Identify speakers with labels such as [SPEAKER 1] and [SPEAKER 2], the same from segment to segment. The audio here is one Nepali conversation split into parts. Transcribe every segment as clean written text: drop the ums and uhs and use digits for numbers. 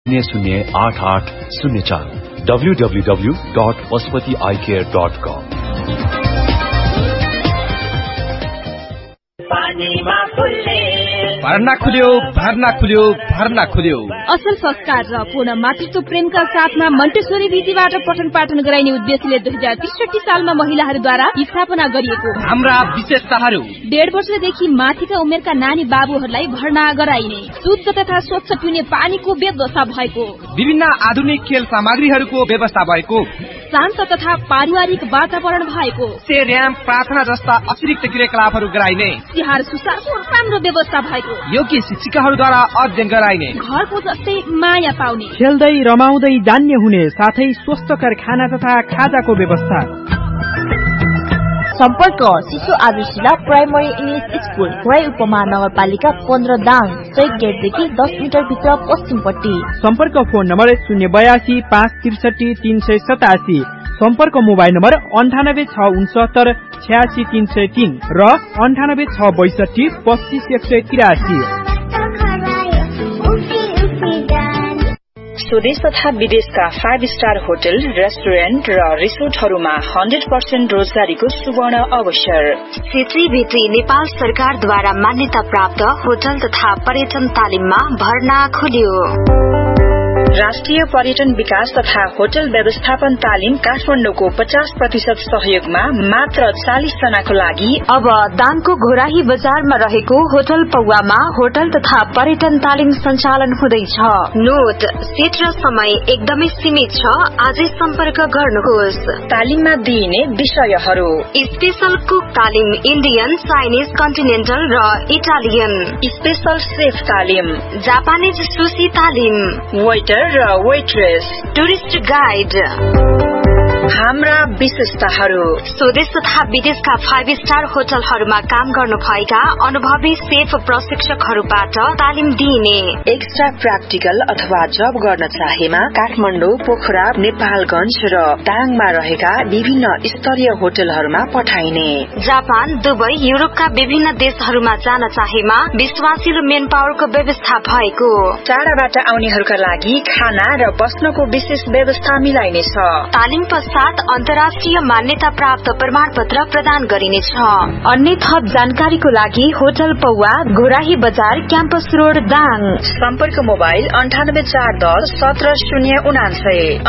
[SPEAKER 1] 08804 www.pashupatieyecare.com।
[SPEAKER 2] भर्ना खुल्यो।
[SPEAKER 3] असल संस्कार र पूर्ण मातृत्व प्रेमका साथमा मन्टेश्वरी रीतिबाट पठन पाठन गराइने उद्देश्यले 2063 सालमा महिलाहरूद्वारा स्थापना गरिएको
[SPEAKER 2] हाम्रा विशेषताहरू
[SPEAKER 3] 1.5 वर्षदेखि माथिका उमेरका नानी बाबुहरूलाई भर्ना गराइने, शुद्ध तथा स्वच्छ पिउने पानीको व्यवस्था भएको,
[SPEAKER 2] विभिन्न आधुनिक खेल सामग्रीहरूको व्यवस्था भएको,
[SPEAKER 3] शान्त तथा पारिवारिक वातावरण भएको,
[SPEAKER 2] र्याम प्रार्थना जस्ता अतिरिक्त क्रियाकलापहरू गराइने,
[SPEAKER 3] तिहार सुसारको राम्रो व्यवस्था भएको,
[SPEAKER 2] योग्य शिक्षिकाहरूद्वारा अध्ययन गराइने,
[SPEAKER 3] घरको जस्तै माया पाउने,
[SPEAKER 4] खेल्दै रमाउँदै जान्ने हुने साथै स्वस्थकर खाना तथा खाजाको व्यवस्था।
[SPEAKER 5] सम्पर्क शिशु आदर्शिला प्राइमरी इंग्लिश स्कूल राई उपमा नगरपालिका 15 दाङ, चैक गेटदेखि 10 मिटर भित्र पश्चिमपट्टि।
[SPEAKER 4] सम्पर्क फोन नम्बर 082 563 387, सम्पर्क मोबाइल नम्बर 98 669 86 303 र 98 662 25 183।
[SPEAKER 6] स्वदेश तथा विदेशका 5 स्टार होटल, रेस्टुरेन्ट र रिसोर्टहरूमा 100% रोजगारीको सुवर्ण अवसर।
[SPEAKER 7] क्षेत्रीय भेत्री नेपाल सरकारद्वारा मान्यता प्राप्त होटल तथा पर्यटन तालिममा भर्ना खुल्यो।
[SPEAKER 6] राष्ट्रिय पर्यटन विकास तथा होटल व्यवस्थापन तालिम काठमाडौँको 50% सहयोगमा मात्र 40 जनाको लागि
[SPEAKER 7] अब दाङको घोराही बजारमा रहेको होटल पौवामा होटल तथा पर्यटन तालिम सञ्चालन हुँदैछ। नोट, सीट र समय एकदमै सीमित छ, आजै सम्पर्क गर्नुहोस्।
[SPEAKER 6] तालिममा दिइने विषयहरू:
[SPEAKER 7] स्पेशल कुक तालिम, इन्डियन, चाइनिज, कन्टिनेन्टल र इटालियन।
[SPEAKER 6] स्पेशल सेफ तालिम,
[SPEAKER 7] जापानिज सुशी तालिम,
[SPEAKER 6] वेटर र वेट्रेस,
[SPEAKER 7] टुरिस्ट गाइड।
[SPEAKER 6] हाम्रा विशेषताहरू:
[SPEAKER 7] स्वदेश तथा विदेशका 5 स्टार होटलहरूमा काम गर्नु भएका अनुभवी सेफ प्रशिक्षकहरूबाट तालिम दिइने।
[SPEAKER 6] एक्स्ट्रा प्र्याक्टिकल अथवा जब गर्न चाहेमा काठमाडौँ, पोखरा, नेपालगञ्ज र दाङमा रहेका विभिन्न स्तरीय होटलहरूमा पठाइने।
[SPEAKER 7] जापान, दुबई, युरोपका विभिन्न देशहरूमा जान चाहेमा विश्वासिलो मेन पावरको व्यवस्था भएको।
[SPEAKER 6] टाढाबाट आउनेहरूका लागि खाना र बस्नको विशेष व्यवस्था मिलाइनेछ।
[SPEAKER 7] तालिम पश्चात अन्तर्राष्ट्रिय मान्यता प्राप्त प्रमाण पत्र प्रदान गरिनेछ। अन्य थप जानकारीको लागि होटल पौवा, घोराही बजार, क्याम्पस रोड, दाङ।
[SPEAKER 6] सम्पर्क मोबाइल 98 410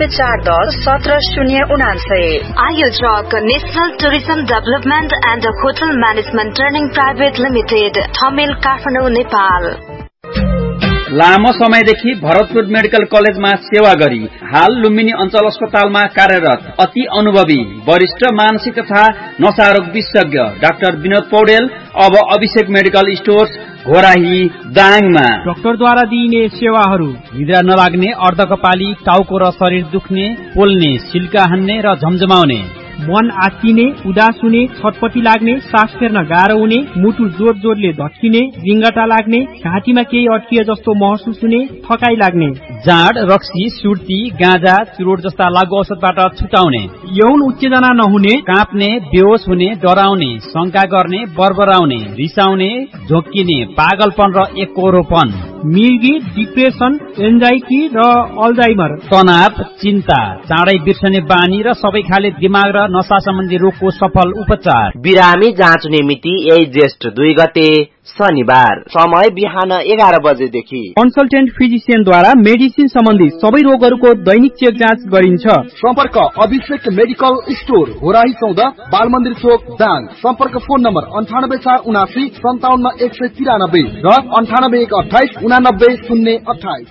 [SPEAKER 6] 1709।
[SPEAKER 7] आयोजक national tourism development and hotel management training private limited, Thamel, Kathmandu, Nepal.
[SPEAKER 8] लामो समयदेखि भरतपुर मेडिकल कलेजमा सेवा गरी हाल लुम्बिनी अञ्चल अस्पतालमा कार्यरत अति अनुभवी वरिष्ठ मानसिक तथा नशारोग विशेषज्ञ डाक्टर विनोद पौडेल अब अभिषेक मेडिकल स्टोर्स घोराही दाङमा
[SPEAKER 4] डाक्टरद्वारा दिइने सेवाहरू:
[SPEAKER 8] निद्रा नलाग्ने, अर्धकपाली, टाउको र शरीर दुख्ने, पोल्ने, सिल्का हान्ने र झमझमाउने,
[SPEAKER 4] मन आत्तिने, उदास हुने, छटपटी लाग्ने, सास फेर्न गाह्रो हुने, मुटु जोर जोरले धड्किने, रिङ्गटा लाग्ने, घाँटीमा केही अड्किए जस्तो महसुस हुने, थकाइ लाग्ने,
[SPEAKER 8] जाँड, रक्सी, सुर्ती, गाँजा, चुरोट जस्ता लागु औषधबाट छुटाउने,
[SPEAKER 4] यौन उत्तेजना नहुने,
[SPEAKER 8] काँप्ने, बेहोस हुने, डराउने, शंका गर्ने, बरबराउने, रिसाउने, झोक्किने, पागलपन र एकरोपन,
[SPEAKER 4] मिर्गी, डिप्रेसन, एन्जाइटी र अल्जाइमर,
[SPEAKER 8] तनाव, चिन्ता, चाँडै बिर्सने बानी र सबै खाले दिमाग र नशा सम्बन्धी रोगको सफल उपचार।
[SPEAKER 9] बिरामी जाँच्ने मिति यही ज्येष्ठ 2 गते शनिबार, समय बिहान 11 बजेदेखि।
[SPEAKER 4] कन्सल्टेन्ट फिजिसियनद्वारा मेडिसिन सम्बन्धी सबै रोगहरूको दैनिक चेक जाँच गरिन्छ।
[SPEAKER 10] सम्पर्क अभिषेक मेडिकल स्टोर, होराही 14, बालमन्दिर चोक, दाङ। सम्पर्क फोन नम्बर 98 479 57 193 र 98 128 89 028।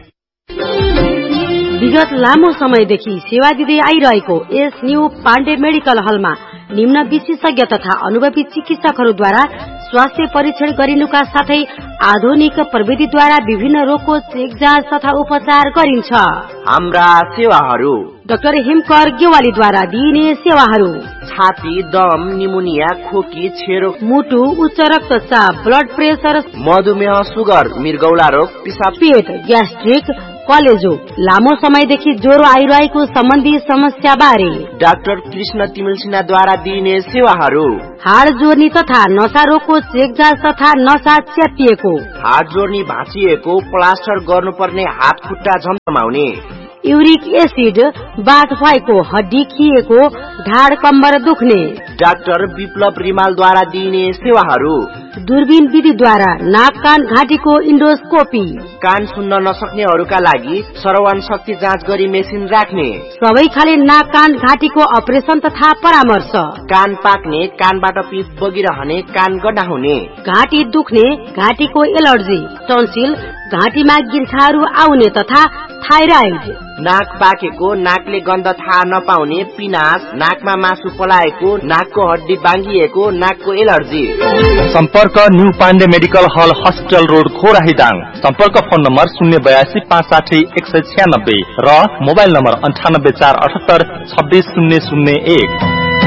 [SPEAKER 5] विगत लामो समयदेखि सेवा दिँदै आइरहेको एस न्यू पाण्डे मेडिकल हलमा निम्न विशेषज्ञ तथा अनुभवी चिकित्सकहरूद्वारा स्वास्थ्य परीक्षण गरिनुका साथै आधुनिक प्रविधिद्वारा विभिन्न रोगको चेक जाँच तथा उपचार गरिन्छ।
[SPEAKER 9] हाम्रा सेवाहरू:
[SPEAKER 5] डाक्टर हिमकर गेवालीद्वारा दिइने सेवाहरू:
[SPEAKER 9] छाती, दम, निमोनिया, खोकी, छेरो,
[SPEAKER 5] मुटु, उच्च रक्तचाप, ब्लड प्रेसर,
[SPEAKER 9] मधुमेह, सुगर, मृगौला रोग, पिसाब,
[SPEAKER 5] पेट, ग्यास्ट्रिक, कलेजो, लामो समयदेखि ज्वरो आइरहेको सम्बन्धी समस्या बारे
[SPEAKER 9] डाक्टर कृष्ण तिमिल सिन्हाद्वारा दिइने सेवाहरू:
[SPEAKER 5] हाड जोर्नी तथा नशा रोगको चेक जाँच तथा नशा च्यातिएको भाँचिएको,
[SPEAKER 9] हात जोड्ने भाँचिएको, प्लास्टर गर्नुपर्ने हात खुट्टा झमझमाउने,
[SPEAKER 5] युरिक एसिड बाथ भएको, हड्डी खिएको, ढाड कम्बर दुख्ने,
[SPEAKER 9] डाक्टर विप्लव रिमालद्वारा दिइने सेवाहरू,
[SPEAKER 5] दूरबीन विधिद्वारा नाक कान घाँटीको इन्डोस्कोपी,
[SPEAKER 9] कान सुन्न नसक्नेहरूका लागि श्रवण शक्ति जाँच गरी मेसिन राख्ने,
[SPEAKER 5] सबै खाले नाक कान घाँटीको अपरेसन तथा परामर्श,
[SPEAKER 9] कान पाक्ने, कानबाट पिप बगिरहने, कान गडाउने,
[SPEAKER 5] घाँटी दुख्ने, घाँटीको एलर्जी, टन्सिल, घाँटीमा गिर्खाहरू आउने तथा थाइराइड,
[SPEAKER 9] नाक पाकेको, नाकले गन्ध थाहा नपाउने, पिनास, नाकमा मासु पलाएको, नाकको हड्डी बाङ्गिएको, नाकको एलर्जी।
[SPEAKER 1] सम्पर्क न्यू पाण्डे मेडिकल हल हस्पिटल रोड खोराहीदाङ। सम्पर्क फोन नम्बर 082 560 196 र मोबाइल नम्बर 98 478 26001।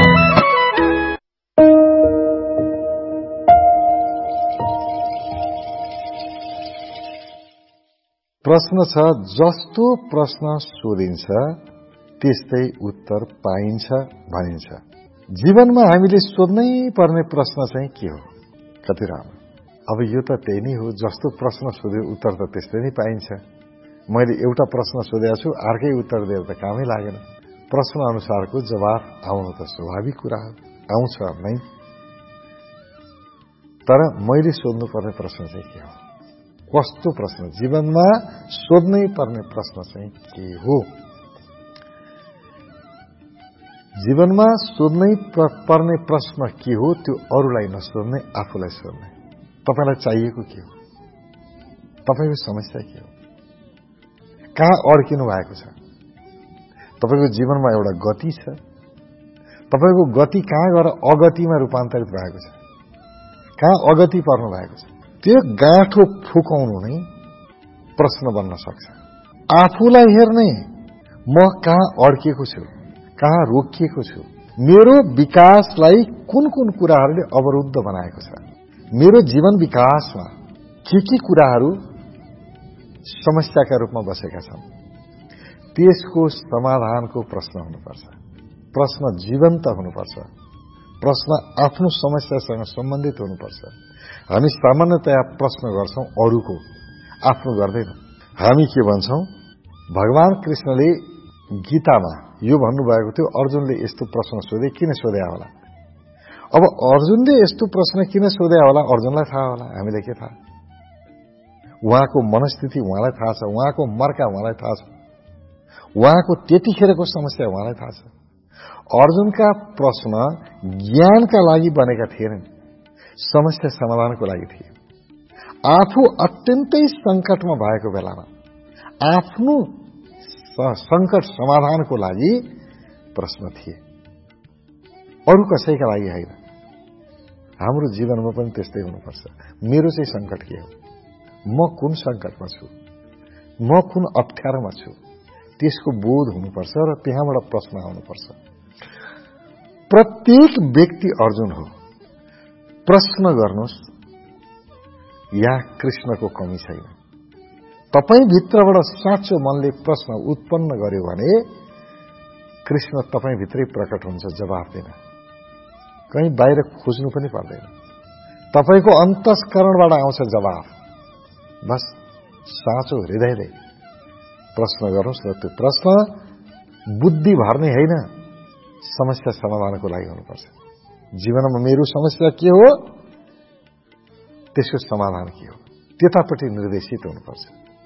[SPEAKER 11] प्रश्न छ, जस्तो प्रश्न सोधिन्छ त्यस्तै उत्तर पाइन्छ भनिन्छ। जीवनमा हामीले सोध्नै पर्ने प्रश्न चाहिँ के हो? कति राम्रो। अब यो त त्यही नै हो, जस्तो प्रश्न सोध्यो उत्तर त त्यस्तै नै पाइन्छ। मैले एउटा प्रश्न सोधेको छु, अर्कै उत्तर दिएर त कामै लागेन। प्रश्न अनुसारको जवाफ आउनु त स्वाभाविक कुरा हो, आउँछ नै। तर मैले सोध्नु पर्ने प्रश्न चाहिँ के हो? कस्तो प्रश्न? जीवनमा सोध्नै पर्ने प्रश्न चाहिँ के हो? जीवनमा सोध्नै पर्ने प्रश्न के हो? त्यो अरूलाई नसोध्ने, आफूलाई सोध्ने। तपाईलाई चाहिएको के हो? तपाईको समस्या के हो? कहाँ अड्किनु भएको छ? तपाईको जीवनमा एउटा गति छ, तपाईको गति कहाँ गएर अगतिमा रूपान्तरित भएको छ? कहाँ अगति पर्नु भएको छ? त्यो गाँठो फुकाउनु नै प्रश्न बन्न सक्छ। आफूलाई हेर्ने, म कहाँ अड्किएको छु, कहाँ रोकिएको छु, मेरो विकासलाई कुन कुन कुराहरूले अवरुद्ध बनाएको छ, मेरो जीवन विकासमा के कुराहरू समस्याका रूपमा बसेका छन्, त्यसको समाधानको प्रश्न हुनुपर्छ। प्रश्न जीवन्त हुनुपर्छ। प्रश्न आफ्नो समस्यासँग सम्बन्धित हुनुपर्छ। हामी सामान्यतया प्रश्न गर्छौं अरूको, आफ्नो गर्दैनौं। हामी के भन्छौं? भगवान कृष्णले गीतामा यो भन्नुभएको थियो, अर्जुनले यस्तो प्रश्न सोधे, किन सोधे होला? अब अर्जुनले यस्तो प्रश्न किन सोधे होला अर्जुनलाई थाहा होला, हामीलाई के थाहा? उहाँको मनस्थिति उहाँलाई थाहा छ, उहाँको मर्का उहाँलाई थाहा छ, उहाँको त्यतिखेरको समस्या उहाँलाई थाहा छ। अर्जुनका प्रश्न ज्ञानका लागि बनेका थिएनन्, समस्या समाधानको लागि थिए। आफू अत्यन्तै संकटमा भएको बेलामा आफ्नो संकट समाधानको लागि प्रश्न थिए, अरू कसैका लागि होइन। हाम्रो जीवनमा पनि त्यस्तै हुनुपर्छ। मेरो चाहिँ संकट के हो? म कुन संकटमा छु, म कुन अप्ठ्यारोमा छु, त्यसको बोध हुनुपर्छ र त्यहाँबाट प्रश्न आउनुपर्छ। प्रत्येक व्यक्ति अर्जुन हो। प्रश्न गर्नुहोस्, यहाँ कृष्णको कमी छैन। तपाईँ भित्रबाट साँचो मनले प्रश्न उत्पन्न गर्यो भने कृष्ण तपाईँ भित्रै प्रकट हुन्छ जवाफ दिन। कहीँ बाहिर खोज्नु पनि पर्दैन, तपाईको अन्तस्करणबाट आउँछ जवाफ। बस साँचो हृदयले प्रश्न गर्नुहोस् र त्यो प्रश्न बुद्धि भर्ने होइन, समस्या समाधानको लागि हुनुपर्छ। जीवनमा मेरो समस्या के हो, त्यसको समाधान के हो, त्यतापट्टि निर्देशित हुनुपर्छ।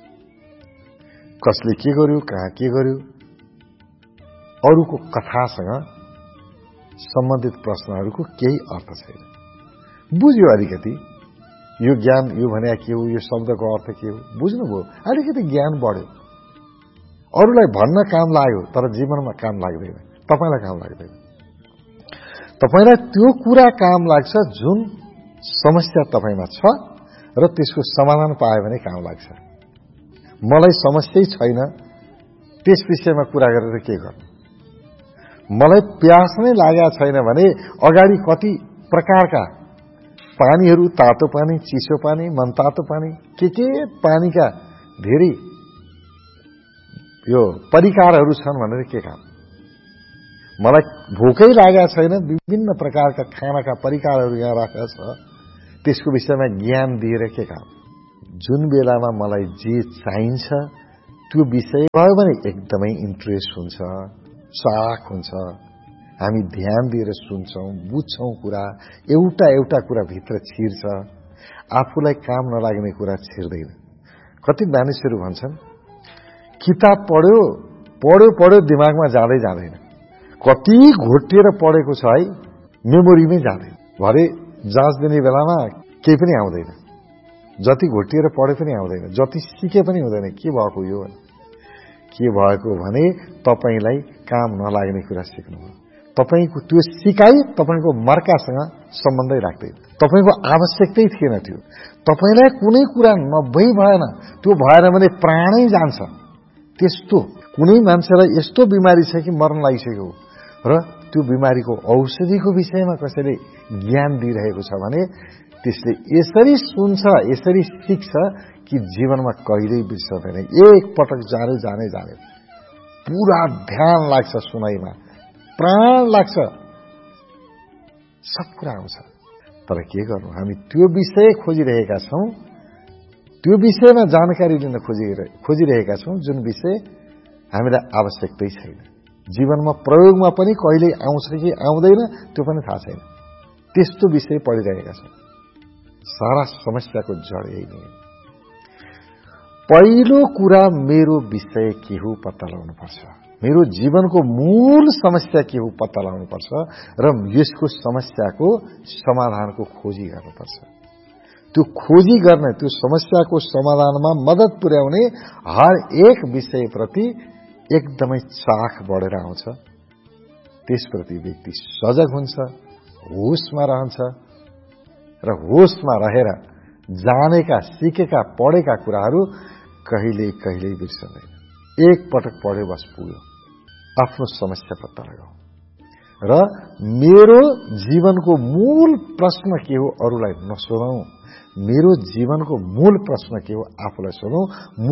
[SPEAKER 11] कसले के गर्यो, कहाँ के गर्यो, अरूको कथासँग सम्बन्धित प्रश्नहरूको केही अर्थ छैन। बुझ्यो अलिकति, यो ज्ञान यो भने के हो, यो शब्दको अर्थ के हो, बुझ्नुभयो, अलिकति ज्ञान बढ्यो। अरूलाई भन्न काम लाग्यो तर जीवनमा काम लाग्दैन, तपाईलाई काम लाग्दैन। तपाईलाई त्यो कुरा काम लाग्छ जुन समस्या तपाईमा छ र त्यसको समाधान पायो भने काम लाग्छ। मलाई समस्यै छैन, त्यस विषयमा कुरा गरेर के गर्नु? मलाई प्यास नै लागेको छैन भने अगाडि कति प्रकारका पानीहरू, तातो पानी, चिसो पानी, मनतातो पानी, के पानीका धेरै यो परिकारहरू छन् भनेर के काम? मलाई भोकै लागेको छैन, विभिन्न प्रकारका खानाका परिकारहरू यहाँ राखेको छ, त्यसको विषयमा ज्ञान दिएर के काम? जुन बेलामा मलाई जे चाहिन्छ त्यो विषय भयो भने एकदमै इन्ट्रेस्ट हुन्छ, चाख हुन्छ। हामी ध्यान दिएर सुन्छौं, बुझ्छौं कुरा, एउटा कुरा भित्र छिर्छ। आफूलाई काम नलाग्ने कुरा छिर्दैन। कति मानिसहरू भन्छन् किताब पढ्यो दिमागमा जाँदै जाँदैन। कति घोटिएर पढेको छ है, मेमोरीमै जाँदैन। भरे जाँच दिने बेलामा केही पनि आउँदैन। जति घोटिएर पढे पनि आउँदैन, जति सिके पनि हुँदैन। के भएको यो? के भएको भने तपाईलाई काम नलाग्ने कुरा सिक्नु हो। तपाईको त्यो सिकाइ तपाईको मर्कासँग सम्बन्धै राख्दैन। तपाईको आवश्यकतै थिएन थियो। तपाईलाई कुनै कुरा नभई भएन, त्यो भएन भने प्राणै जान्छ। त्यस्तो कुनै मान्छेलाई यस्तो बिमारी छ कि मर्न लागिसक्यो र त्यो बिमारीको औषधिको विषयमा कसैले ज्ञान दिइरहेको छ भने त्यसले यसरी सुन्छ, यसरी सिक्छ कि जीवनमा कहिल्यै बिर्सदैन। एक पटक जाने पूरा ध्यान लाग्छ सुनाइमा, प्राण लाग्छ, सब कुरा आउँछ। तर के गर्नु, हामी त्यो विषय खोजिरहेका छौं, त्यो विषयमा जानकारी लिन खोजिरहेका छौं जुन विषय हामीलाई आवश्यकतै छैन। जीवनमा प्रयोगमा पनि कहिले आउँछ कि आउँदैन त्यो पनि थाहा छैन। त्यस्तो विषय पढिरहेका छौं। सारा समस्याको जड यही नै हो। पहिलो कुरा मेरो विषय के हो पत्ता लगाउनु पर्छ। मेरो जीवनको मूल समस्या के हो पत्ता लगाउनु पर्छ र यसको समस्याको समाधानको खोजी गर्नुपर्छ। त्यो खोजी गर्ने, त्यो समस्याको समाधानमा मद्दत पुर्याउने हर एक विषयप्रति एकदमै चाख बढेर आउँछ। त्यसप्रति व्यक्ति सजग हुन्छ, होसमा रहन्छ र होसमा रहेर जानेका, सिकेका, पढेका कुराहरू कहिल्यै बिर्सदैन। एक पटक पढ्यो बस पुग्यो। आफ्नो समस्या पत्ता लगाऊ र मेरो जीवनको मूल प्रश्न के हो अरूलाई नसोधौं। मेरो जीवनको मूल प्रश्न के हो आफूलाई सोधौं।